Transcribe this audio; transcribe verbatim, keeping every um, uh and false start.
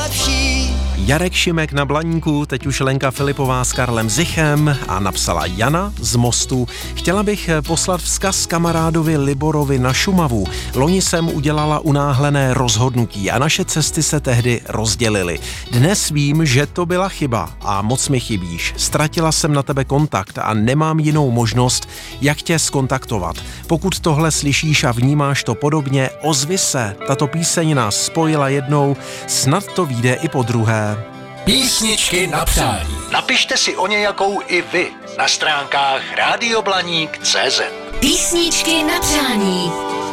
nejlepší. Jarek Šimek na Blaníku, teď už Lenka Filipová s Karlem Zichem a napsala Jana z Mostu. Chtěla bych poslat vzkaz kamarádovi Liborovi na Šumavu. Loni jsem udělala unáhlené rozhodnutí a naše cesty se tehdy rozdělily. Dnes vím, že to byla chyba a moc mi chybíš. Ztratila jsem na tebe kontakt a nemám jinou možnost, jak tě skontaktovat. Pokud tohle slyšíš a vnímáš to podobně, ozvi se. Tato píseň nás spojila jednou, snad to vyjde i po druhé. Písničky na přání. Napište si o nějakou i vy na stránkách rádio blaník tečka cé zet. Písničky na přání.